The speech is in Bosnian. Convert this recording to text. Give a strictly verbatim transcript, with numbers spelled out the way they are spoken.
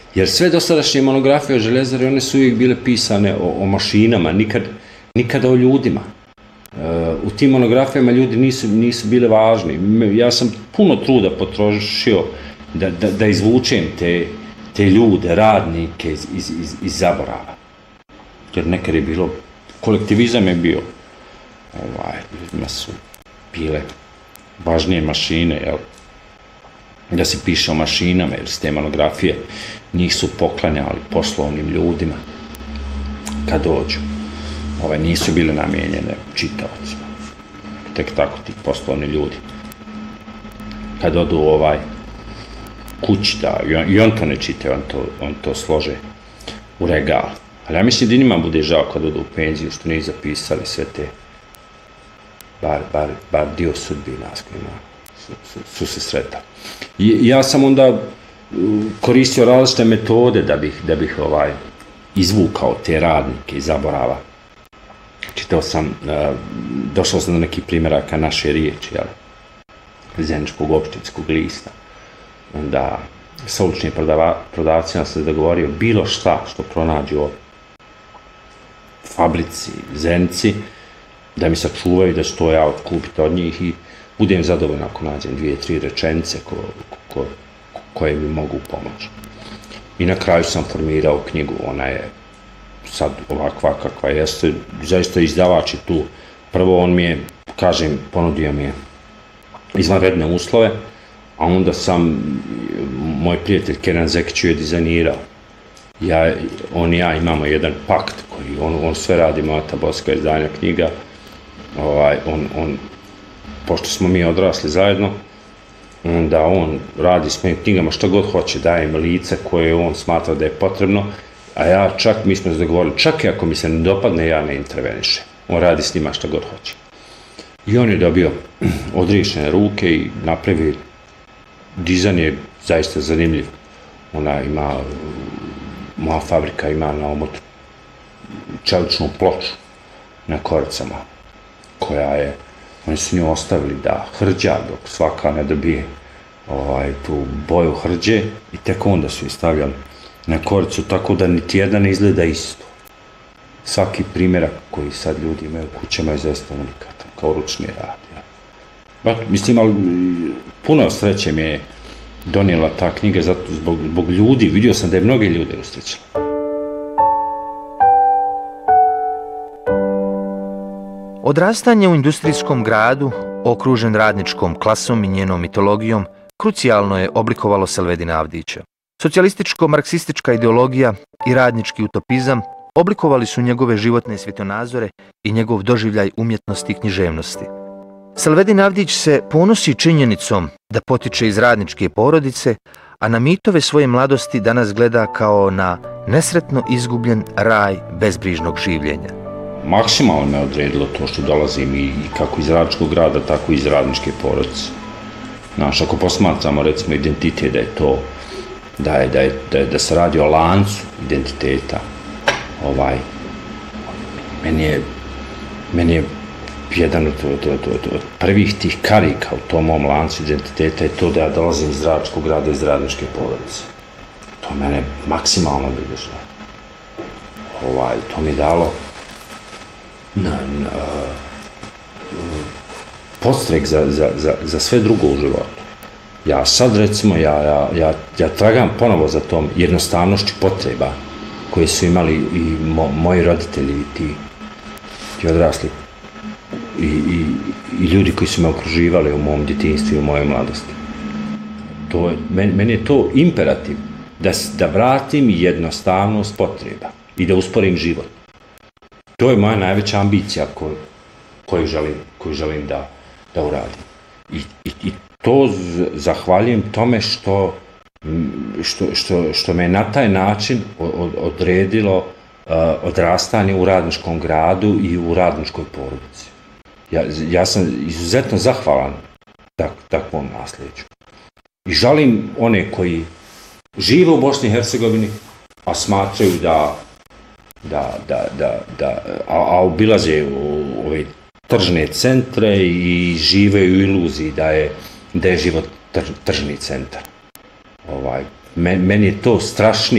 Jer sve dosadašnje monografije o Željezari, one su uvijek bile pisane o, o mašinama, nikad, nikada o ljudima. E, u tim monografijama ljudi nisu, nisu bile važni. Ja sam puno truda potrošio da, da, da izvučem te, te ljude, radnike iz, iz, iz, iz zaborava. Jer nekad je bilo, kolektivizam je bio, ovaj, ljudima su bile važnije mašine, jel? Da se piše o mašinama, jer s te monografije njih su poklanjali poslovnim ljudima kad dođu. Ovaj, nisu bile namijenjene čitaocima. Tek tako ti poslovni ljudi. Kad odu ovaj kući, da, i on, i on to ne čita, on to, on to slože u regal. Ali ja mislim da njima bude žao kad odu u penziju, što nisu zapisali sve te, bar, bar, bar dio sudbina s kojima su, su, su se sretali. I ja sam onda koristio različite metode da bih, da bih ovaj, izvukao te radnike iz zaborava. Čitao sam, uh, došao sam do nekih primjeraka naše riječi, jel? Zeničkog opštinskog lista. Onda sa uličnim prodavcima se dogovorio bilo šta što pronađu o fabrici, Zenici, da mi sačuvaju, da ću to ja otkupiti od njih i budem zadovoljno ako nađem dvije, tri rečenice ko, ko, koje mi mogu pomoći. I na kraju sam formirao knjigu, ona je sad ovakva kakva jeste, zaista izdavač je tu. Prvo on mi je, kažem, ponudio mi je izvanredne uslove, a onda sam, moj prijatelj Kenan Zekić je dizajnirao. Ja, on i ja imamo jedan pakt koji, on, on sve radi, moja Taboska izdanja knjiga, ovaj, on, on, pošto smo mi odrasli zajedno, onda on radi s mojim knjigama što god hoće, daje im lice koje on smatra da je potrebno, a ja čak, mi smo se dogovorili, čak i ako mi se ne dopadne, ja ne intervenišem. On radi s njima što god hoće. I on je dobio odriješene ruke i napravi, dizajn je zaista zanimljiv. Ona ima, moja fabrika ima na omotu čeličnu ploču na koricama, koja je, oni su nju ostavili da hrđa dok svaka ne dobije ovaj, tu boju hrđe i tek onda su je stavljali na koricu, tako da niti jedna ne izgleda isto. Svaki primjerak koji sad ljudi imaju u kućama je zaista unikatan, kao ručni rad. Ja. Ba, mislim, ali puno sreće mi je donijela ta knjiga zato zbog, zbog ljudi, vidio sam da je mnoge ljude usrećila. Odrastanje u industrijskom gradu, okružen radničkom klasom i njenom mitologijom, krucijalno je oblikovalo Selvedina Avdića. Socijalističko-marksistička ideologija i radnički utopizam oblikovali su njegove životne svjetonazore i njegov doživljaj umjetnosti i književnosti. Selvedin Avdić se ponosi činjenicom da potiče iz radničke porodice, a na mitove svoje mladosti danas gleda kao na nesretno izgubljen raj bezbrižnog življenja. Maksimalno me odredilo to što dolazim i kako iz radničkog grada, tako i iz radničke porodice. Znaš, ako posmatramo recimo identitet da je to, da, je, da, je, da, je, da se radi o lancu identiteta, ovaj, meni je, meni je jedan od, od, od, od, od prvih tih karika u tom mom lancu identiteta je to da ja dolazim iz radničkog grada, iz radničke porodice. To mene maksimalno obilježilo. Ovaj, to mi je dalo na, na, podstrek za, za, za, za sve drugo u životu. Ja sad recimo, ja, ja, ja, ja tragam ponovo za tom jednostavnošću potreba koje su imali i mo, moji roditelji i ti, ti odrasli i, i, i ljudi koji su me okruživali u mom djetinjstvu i u mojoj mladosti. To je, meni, meni je to imperativ da, da vratim jednostavnost potreba i da usporim život. To je moja najveća ambicija koju, koju želim, koju želim da, da uradim. I, i, i to z, zahvaljujem tome što, što, što, što me na taj način od, odredilo uh, odrastanje u radničkom gradu i u radničkoj porodici. Ja, ja sam izuzetno zahvalan tak, takvom nasljeđu. I žalim one koji žive u Bosni i Hercegovini, a smatraju da da, da, da, da a, a obilaze u ove tržne centre i žive u iluziji da je, da je život tr, tržni centar. Ovaj, men, meni je to strašnije.